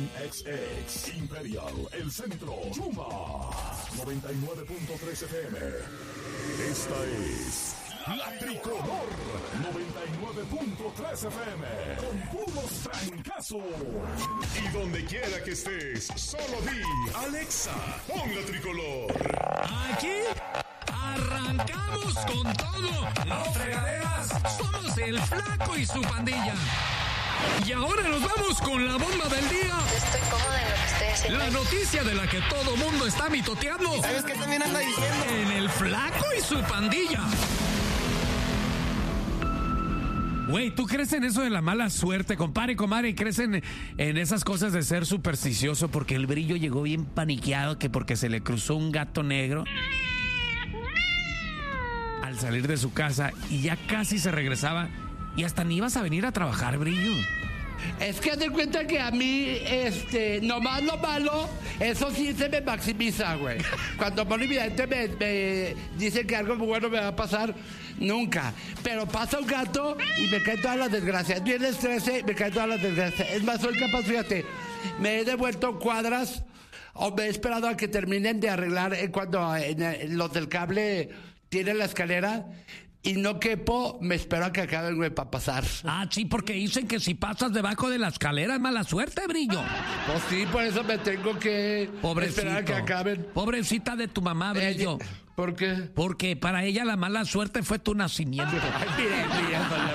XX Imperial, el centro, Chuma 99.3 FM. Esta es La Tricolor 99.3 FM con puros trancazos. Y donde quiera que estés, solo di Alexa, pon La Tricolor. Aquí arrancamos con todo. Los fregaderas somos el Flaco y su pandilla. Y ahora nos vamos con la bomba del día. Estoy cómoda en lo que estoy haciendo. La noticia de la que todo mundo está mitoteando. ¿Sabes qué también anda diciendo? En el Flaco y su pandilla. Güey, ¿tú crees en eso de la mala suerte, compadre y comadre? ¿Crees en esas cosas de ser supersticioso? Porque el Brillo llegó bien paniqueado que porque se le cruzó un gato negro al salir de su casa y ya casi se regresaba y hasta ni ibas a venir a trabajar, Brillo. Es que haz de cuenta que a mí, nomás lo malo, eso sí se me maximiza, güey. Cuando Monividente me dice que algo muy bueno me va a pasar, nunca. Pero pasa un gato y me caen todas las desgracias. Viene el estrés y me caen todas las desgracias. Es más, soy capaz, fíjate, me he devuelto cuadras o me he esperado a que terminen de arreglar cuando los del cable tienen la escalera. Y no quepo, me espero a que acaben, güey, para pasar. Ah, sí, porque dicen que si pasas debajo de la escalera es mala suerte, Brillo. Pues sí, por eso me tengo que esperar a que acaben. Pobrecita de tu mamá, Brillo. ¿Por qué? Porque para ella la mala suerte fue tu nacimiento. Ay, mira, doña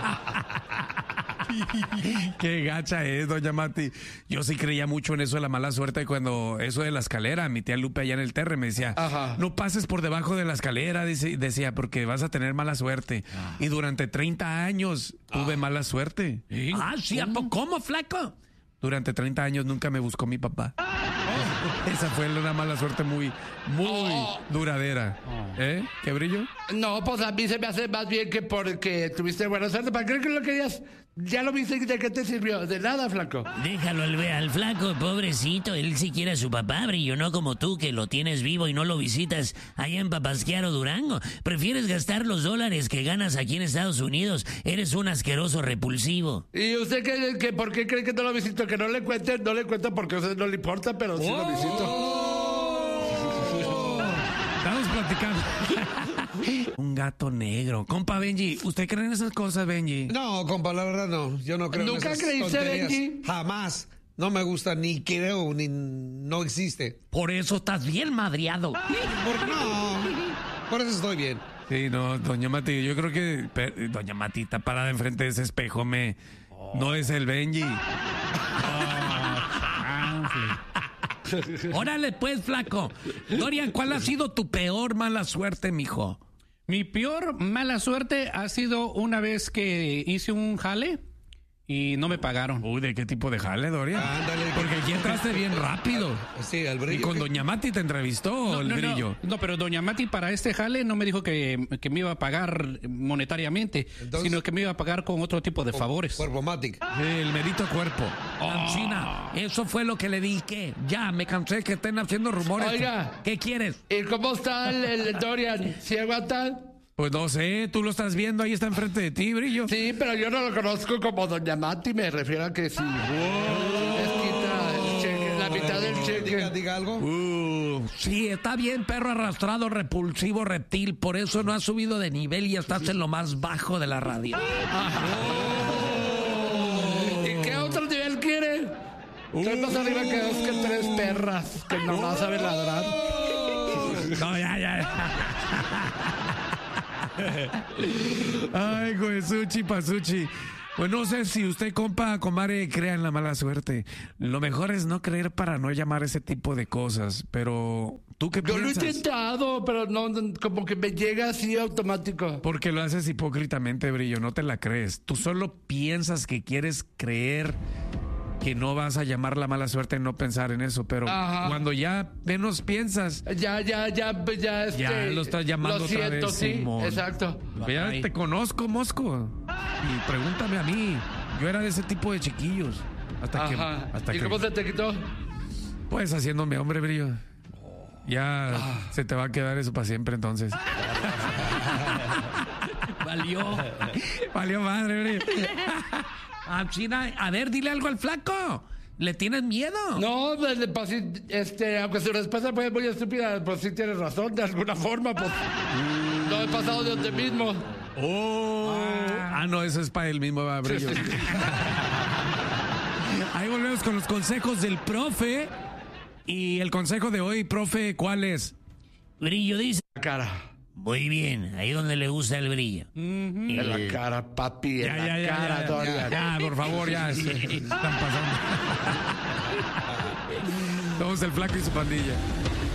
Mati. Qué gacha es, doña Mati. Yo sí creía mucho en eso de la mala suerte cuando eso de la escalera, mi tía Lupe allá en el Terre me decía, no pases por debajo de la escalera, decía, porque vas a tener mala suerte. Y durante 30 años tuve mala suerte. ¿Sí? Ah, sí, ¿cómo, Flaco? Durante 30 años nunca me buscó mi papá. Esa fue una mala suerte muy duradera. ¿Qué, Brillo? No, pues a mí se me hace más bien que porque tuviste buena suerte. ¿Para qué lo querías? Ya lo viste, ¿de qué te sirvió? De nada, Flaco. Déjalo al Flaco, pobrecito. Él sí quiere a su papá, Brillo, no como tú, que lo tienes vivo y no lo visitas allá en Papasquiaro, Durango. Prefieres gastar los dólares que ganas aquí en Estados Unidos. Eres un asqueroso repulsivo. ¿Y usted que por qué cree que no lo visito? Que no le cuente porque a usted no le importa, pero sí lo visito. Estamos platicando. Un gato negro. Compa Benji, ¿usted cree en esas cosas, Benji? No, compa, la verdad no. Yo no creo en esas ¿Nunca creíste, Benji? Jamás. No me gusta, ni creo, ni no existe. Por eso estás bien madreado. Por eso estoy bien. Sí, no, doña Mati, yo creo que doña Mati está parada enfrente de ese espejo, no es el Benji. Órale, pues, Flaco. Dorian, ¿cuál ha sido tu peor mala suerte, mijo? Mi peor mala suerte ha sido una vez que hice un jale y no me pagaron. Uy, ¿de qué tipo de jale, Dorian? Ándale. Porque aquí entraste bien rápido. Sí, al Brillo. ¿Y con doña Mati te entrevistó el Brillo? No, pero doña Mati para este jale no me dijo que me iba a pagar monetariamente, sino que me iba a pagar con otro tipo de favores. Cuerpomatic. El merito cuerpo. China, eso fue lo que le dije. Ya, me cansé que estén haciendo rumores. Oiga. ¿Qué quieres? ¿Y cómo está el Dorian? ¿Sí aguanta? Pues no sé, tú lo estás viendo, ahí está enfrente de ti, Brillo. Sí, pero yo no lo conozco como doña Mati, me refiero a que sí. Les quita el cheque, la mitad del cheque. Diga algo. Sí, está bien, perro arrastrado, repulsivo, reptil, por eso no has subido de nivel y estás en lo más bajo de la radio. ¿Y qué otro nivel quiere? Estoy más arriba que dos que tres perras que nomás saben ladrar. No, ya. Ay, Goesuchi, Pasuchi. Pues no sé si usted, compa, comadre, crea en la mala suerte. Lo mejor es no creer para no llamar ese tipo de cosas. Pero, ¿tú qué piensas? Yo lo he intentado, pero no, como que me llega así automático. Porque lo haces hipócritamente, Brillo, no te la crees. Tú solo piensas que quieres creer que no vas a llamar la mala suerte en no pensar en eso, pero cuando ya menos piensas, ya lo estás llamando lo siento, otra vez, sí, Simón. exacto. Ya te conozco, Mosco, y pregúntame a mí. Yo era de ese tipo de chiquillos hasta ¿Y cómo se te quitó? Pues haciéndome hombre, Brillo. Ya se te va a quedar eso para siempre, entonces. Valió madre, Brillo. China, a ver, dile algo al Flaco. ¿Le tienes miedo? No, pues, aunque su respuesta fue muy estúpida, pues sí tienes razón, de alguna forma, pues. Lo he pasado de usted mismo. No, eso es para el mismo Brillo. Ahí volvemos con los consejos del profe. Y el consejo de hoy, profe, ¿cuál es? Brillo dice... La cara. Muy bien, ahí donde le gusta el brillo. En la cara, papi, en la cara, Dorian. Ya, por favor, ya. Están pasando. Somos el Flaco y su pandilla.